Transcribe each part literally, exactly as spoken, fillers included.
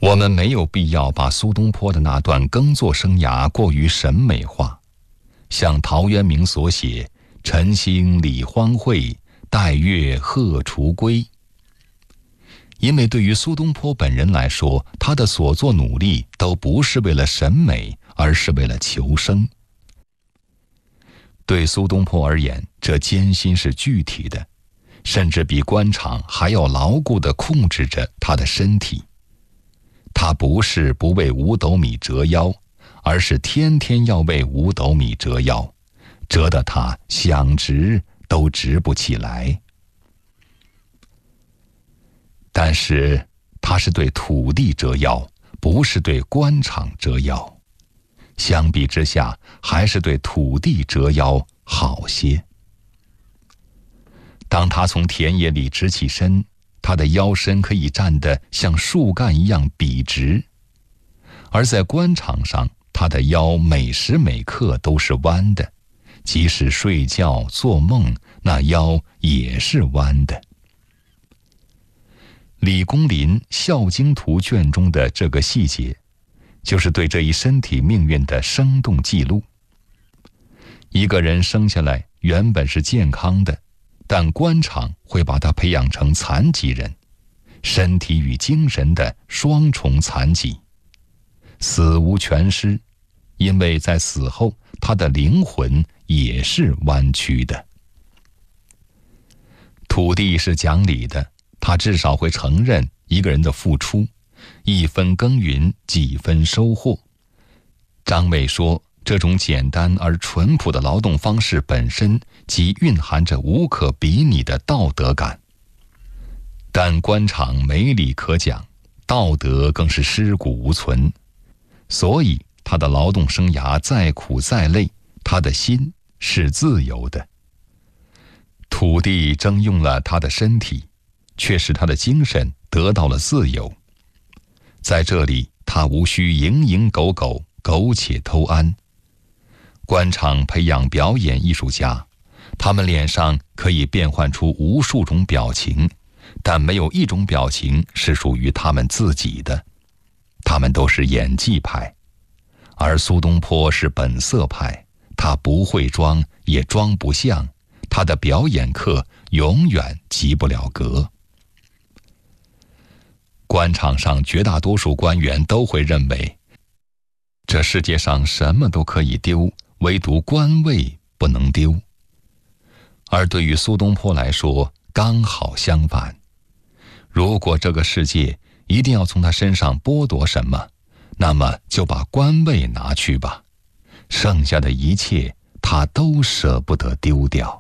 我们没有必要把苏东坡的那段耕作生涯过于审美化，像陶渊明所写“晨兴理荒秽，带月荷锄归”。因为对于苏东坡本人来说，他的所作努力都不是为了审美，而是为了求生。对苏东坡而言，这艰辛是具体的，甚至比官场还要牢固地控制着他的身体。他不是不为五斗米折腰，而是天天要为五斗米折腰，折得他想直都直不起来。但是他是对土地折腰，不是对官场折腰。相比之下，还是对土地折腰好些。当他从田野里直起身，他的腰身可以站得像树干一样笔直；而在官场上，他的腰每时每刻都是弯的，即使睡觉做梦，那腰也是弯的。李公麟《孝经图》卷中的这个细节，就是对这一身体命运的生动记录。一个人生下来原本是健康的，但官场会把他培养成残疾人，身体与精神的双重残疾，死无全尸，因为在死后他的灵魂也是弯曲的。土地是讲理的，他至少会承认一个人的付出，一分耕耘几分收获。张伟说，这种简单而淳朴的劳动方式本身即蕴含着无可比拟的道德感。但官场没理可讲，道德更是尸骨无存，所以他的劳动生涯再苦再累，他的心是自由的。土地征用了他的身体，却使他的精神得到了自由。在这里，他无需蝇营狗苟，苟且偷安。官场培养表演艺术家，他们脸上可以变换出无数种表情，但没有一种表情是属于他们自己的，他们都是演技派。而苏东坡是本色派，他不会装，也装不像，他的表演课永远及不了格。官场上绝大多数官员都会认为，这世界上什么都可以丢，唯独官位不能丢。而对于苏东坡来说，刚好相反。如果这个世界一定要从他身上剥夺什么，那么就把官位拿去吧，剩下的一切他都舍不得丢掉。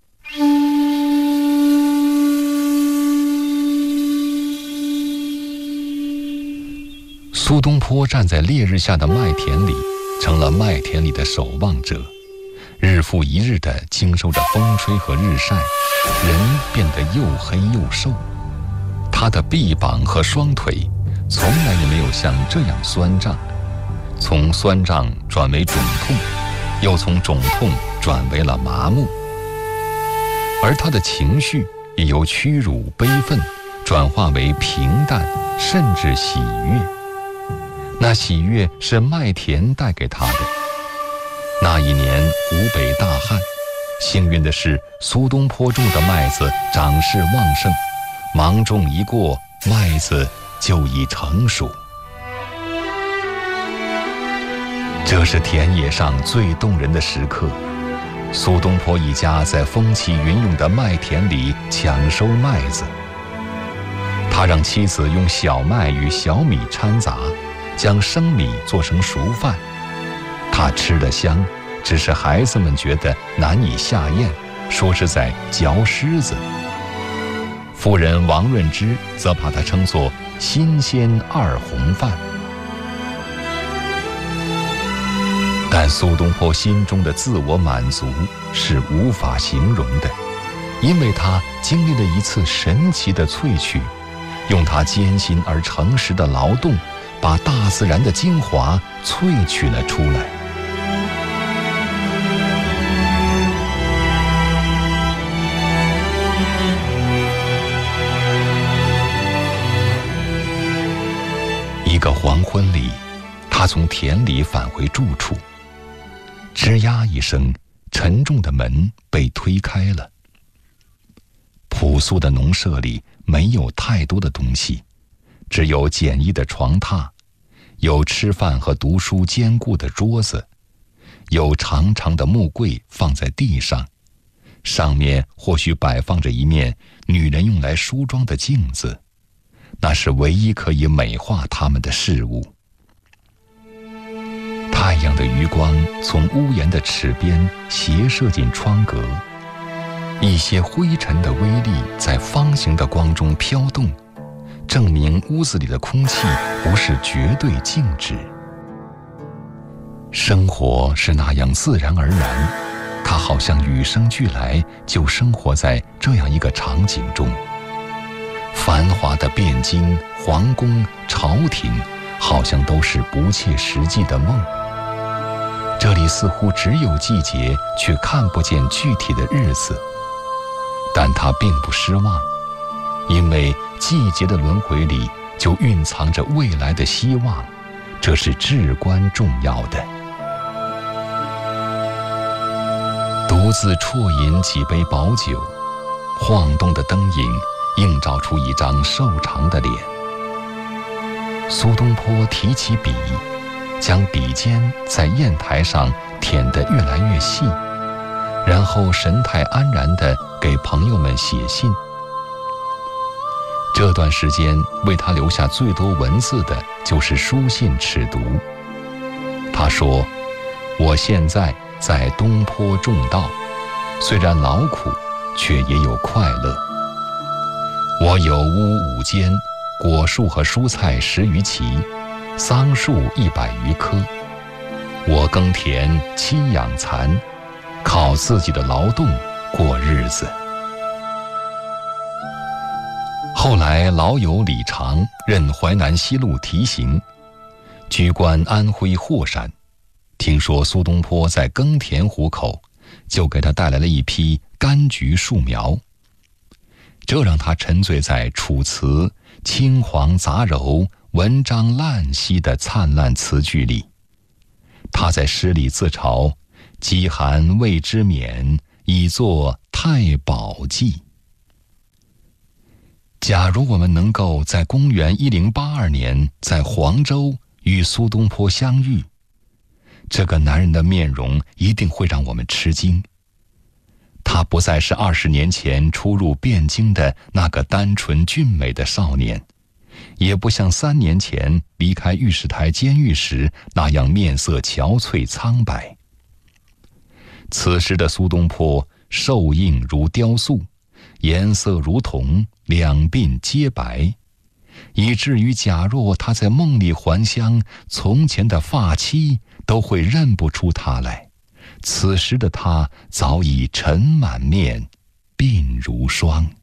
苏东坡站在烈日下的麦田里，成了麦田里的守望者，日复一日地经受着风吹和日晒，人变得又黑又瘦。他的臂膀和双腿从来也没有像这样酸胀，从酸胀转为肿痛，又从肿痛转为了麻木。而他的情绪也由屈辱悲愤转化为平淡，甚至喜悦。那喜悦是麦田带给他的。那一年湖北大旱，幸运的是苏东坡种的麦子长势旺盛，芒种一过，麦子就已成熟。这是田野上最动人的时刻。苏东坡一家在风起云涌的麦田里抢收麦子，他让妻子用小麦与小米掺杂，将生米做成熟饭。他吃得香，只是孩子们觉得难以下咽，说是在嚼虱子。夫人王润之则把它称作新鲜二红饭。但苏东坡心中的自我满足是无法形容的，因为他经历了一次神奇的萃取，用他艰辛而诚实的劳动，把大自然的精华萃取了出来。 一个黄昏里，他从田里返回住处，吱呀一声，沉重的门被推开了。朴素的农舍里没有太多的东西，只有简易的床榻，有吃饭和读书兼顾的桌子，有长长的木柜放在地上，上面或许摆放着一面女人用来梳妆的镜子，那是唯一可以美化她们的事物。太阳的余光从屋檐的齿边斜射进窗格，一些灰尘的微粒在方形的光中飘动，证明屋子里的空气不是绝对静止。生活是那样自然而然，它好像与生俱来就生活在这样一个场景中。繁华的汴京、皇宫、朝廷好像都是不切实际的梦。这里似乎只有季节，却看不见具体的日子。但他并不失望，因为季节的轮回里就蕴藏着未来的希望，这是至关重要的。独自啜饮几杯薄酒，晃动的灯影映照出一张瘦长的脸。苏东坡提起笔，将笔尖在砚台上舔得越来越细，然后神态安然地给朋友们写信。这段时间为他留下最多文字的就是书信尺牍。他说：“我现在在东坡种稻，虽然劳苦，却也有快乐。我有屋五间，果树和蔬菜十余畦，桑树一百余棵。我耕田妻养蚕，靠自己的劳动过日子。”后来老友李常任淮南西路提刑，居官安徽霍山，听说苏东坡在耕田糊口，就给他带来了一批柑橘树苗，这让他沉醉在楚辞青黄杂糅、文章烂兮的灿烂词句里。他在诗里自嘲：“饥寒未知免，以作太保记。”假如我们能够在公元一零八二年在黄州与苏东坡相遇，这个男人的面容一定会让我们吃惊。他不再是二十年前初入汴京的那个单纯俊美的少年，也不像三年前离开御史台监狱时那样面色憔悴苍白。此时的苏东坡瘦硬如雕塑，颜色如铜，两鬓皆白，以至于假若他在梦里还乡，从前的发妻都会认不出他来。此时的他早已尘满面，鬓如霜。